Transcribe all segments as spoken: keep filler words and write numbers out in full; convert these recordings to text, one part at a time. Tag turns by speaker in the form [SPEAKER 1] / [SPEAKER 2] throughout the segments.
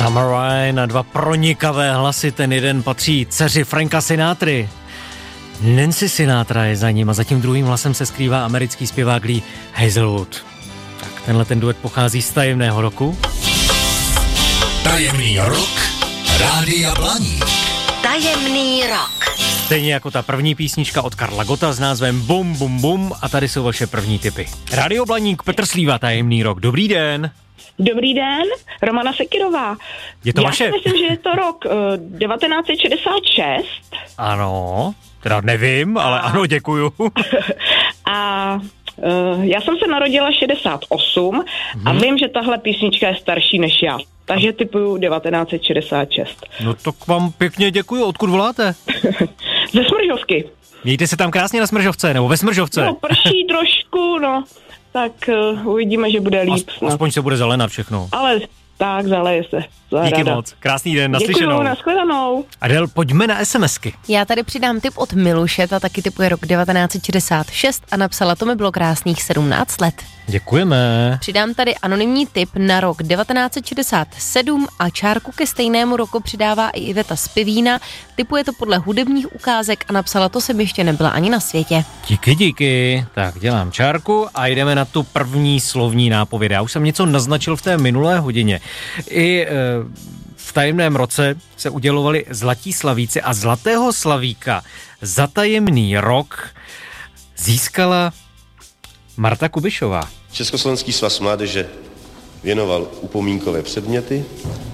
[SPEAKER 1] Summer Rain a dva pronikavé hlasy, ten jeden patří dceři Franka Sinatry. Nancy Sinatra je za ním a za tím druhým hlasem se skrývá americký zpěvák Lee Hazelwood. Tak tenhle ten duet pochází z tajemného roku.
[SPEAKER 2] Tajemný rok Rádia Blaník.
[SPEAKER 3] Tajemný rok.
[SPEAKER 1] Stejně jako ta první písnička od Karla Gotta s názvem Bum Bum Bum a tady jsou vaše první tipy. Rádio Blaník, Petr Slíva, Tajemný rok. Dobrý den.
[SPEAKER 4] Dobrý den, Romana Sekirová.
[SPEAKER 1] Je to
[SPEAKER 4] Já
[SPEAKER 1] vaše?
[SPEAKER 4] Já si myslím, že je to rok uh, devatenáct set šedesát šest.
[SPEAKER 1] Ano, teda nevím, ale
[SPEAKER 4] a...
[SPEAKER 1] ano, děkuju.
[SPEAKER 4] a uh, já jsem se narodila šedesát osm hmm. a vím, že tahle písnička je starší než já. Takže typuju devatenáct set šedesát šest.
[SPEAKER 1] No tak vám pěkně děkuju. Odkud voláte?
[SPEAKER 4] Ze Smržovky.
[SPEAKER 1] Mějte se tam krásně na Smržovce, nebo ve Smržovce.
[SPEAKER 4] No, prší trošku, no. Tak uh, uvidíme, že bude líp.
[SPEAKER 1] As, aspoň se bude zelenat všechno.
[SPEAKER 4] Ale tak, zaleje se. Zahrada.
[SPEAKER 1] Díky moc. Krásný den, naslyšenou.
[SPEAKER 4] Děkuju, nashledanou.
[SPEAKER 1] Adel, pojďme na SMSky.
[SPEAKER 5] Já tady přidám tip od Miluše, ta taky tipuje rok devatenáct set šedesát šest a napsala, to mi bylo krásných sedmnáct let.
[SPEAKER 1] Děkujeme.
[SPEAKER 5] Přidám tady anonymní tip na rok devatenáct set šedesát sedm a čárku ke stejnému roku přidává i Iveta z Pivína. Tipuje to podle hudebních ukázek a napsala, to jsem ještě nebyla ani na světě.
[SPEAKER 1] Díky, díky. Tak dělám čárku a jdeme na tu první slovní nápověd. Já už jsem něco naznačil v té minulé hodině. I e, v tajemném roce se udělovali zlatí slavíci a zlatého slavíka za tajemný rok získala Marta Kubišová.
[SPEAKER 6] Československý svaz mládeže věnoval upomínkové předměty.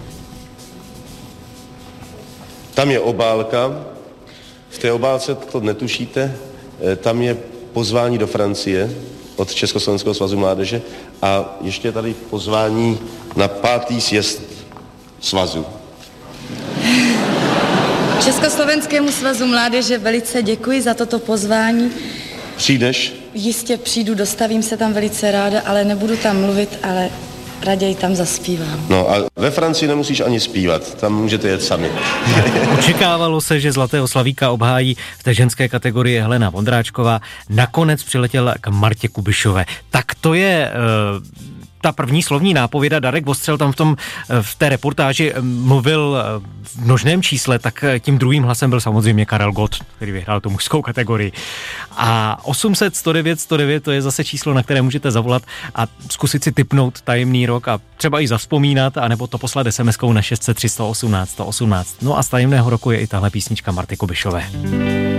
[SPEAKER 6] Tam je obálka. V té obálce, to netušíte, tam je pozvání do Francie od Československého svazu mládeže a ještě tady pozvání na pátý sjezd svazu.
[SPEAKER 7] Československému svazu mládeže velice děkuji za toto pozvání.
[SPEAKER 6] Přijdeš?
[SPEAKER 7] Jistě přijdu, dostavím se tam velice ráda, ale nebudu tam mluvit, ale raději tam zaspívám.
[SPEAKER 6] No a ve Francii nemusíš ani zpívat, tam můžete jet sami.
[SPEAKER 1] Očekávalo se, že zlatého slavíka obhájí v té ženské kategorii Helena Vondráčková. Nakonec přiletěla k Martě Kubišové. Tak to je... Uh, ta první slovní nápověda. Darek Vostřel tam v tom v té reportáži mluvil v množném čísle, tak tím druhým hlasem byl samozřejmě Karel Gott, který vyhrál tu mužskou kategorii. A osm set sto devět sto devět to je zase číslo, na které můžete zavolat a zkusit si tipnout tajemný rok a třeba i zavzpomínat, anebo to poslat es em eskou na šest set tři sto osmnáct sto osmnáct. No a z tajemného roku je i tahle písnička Marty Kubišové.